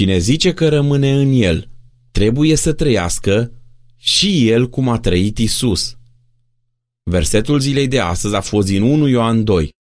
Cine zice că rămâne în el, trebuie să trăiască și el cum a trăit Isus. Versetul zilei de astăzi a fost din 1 Ioan 2.